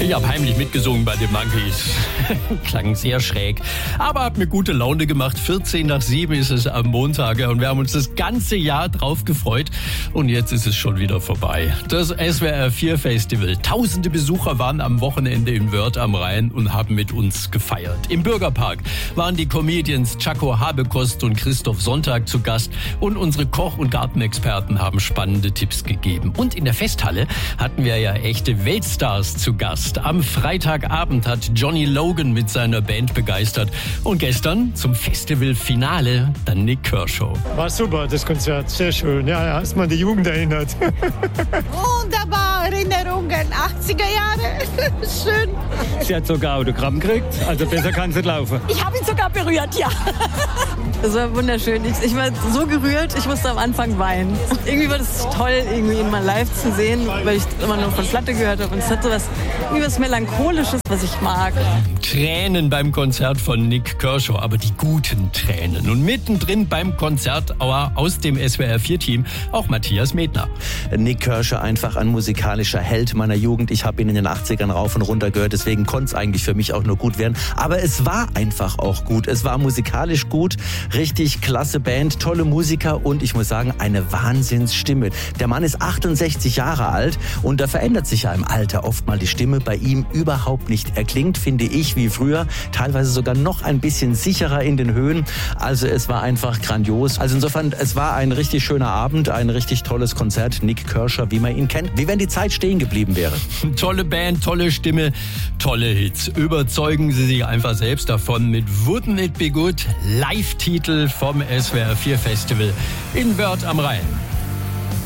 Ich habe heimlich mitgesungen bei den Monkeys. Klang sehr schräg, aber hat mir gute Laune gemacht. 6:45 ist es am Montag und wir haben uns das ganze Jahr drauf gefreut. Und jetzt ist es schon wieder vorbei. Das SWR 4 Festival. Tausende Besucher waren am Wochenende in Wörth am Rhein und haben mit uns gefeiert. Im Bürgerpark waren die Comedians Chaco Habekost und Christoph Sonntag zu Gast und unsere Koch- und Gartenexperten haben spannende Tipps gegeben. Und in der Festhalle hatten wir ja echte Weltstars zu Gast. Am Freitagabend hat Johnny Logan mit seiner Band begeistert. Und gestern zum Festivalfinale dann Nik Kershaw. War super, das Konzert. Sehr schön. Ja, ist man die Jugend erinnert. Wunderbar, Erinnerungen, 80er Jahre. Schön. Sie hat sogar Autogramm gekriegt, also besser kann sie laufen. Ich habe ihn sogar berührt, ja. Das war wunderschön. Ich war so gerührt, ich musste am Anfang weinen. Irgendwie war das toll, irgendwie ihn mal live zu sehen, weil ich immer nur von Platte gehört habe. Und es hat so was Melancholisches, was ich mag. Tränen beim Konzert von Nik Kershaw, aber die guten Tränen. Und mittendrin beim Konzert aus dem SWR 4-Team auch Matthias Medner. Nik Kershaw einfach ein musikalischer Held meiner Jugend. Ich habe ihn in den 80ern rauf und runter gehört, deswegen konnte es eigentlich für mich auch nur gut werden. Aber es war einfach auch gut. Es war musikalisch gut, richtig klasse Band, tolle Musiker und ich muss sagen, eine Wahnsinnsstimme. Der Mann ist 68 Jahre alt und da verändert sich ja im Alter oft mal die Stimme. Bei ihm überhaupt nicht. Er klingt, finde ich, wie früher, teilweise sogar noch ein bisschen sicherer in den Höhen. Also es war einfach grandios. Also insofern, es war ein richtig schöner Abend, ein richtig tolles Konzert. Nik Kershaw, wie man ihn kennt. Wie wenn die Zeit stehen geblieben wäre. Tolle Band, tolle Stimme, tolle Hits. Überzeugen Sie sich einfach selbst davon mit Wouldn't It Be Good? Live-Titel vom SWR 4 Festival in Wörth am Rhein.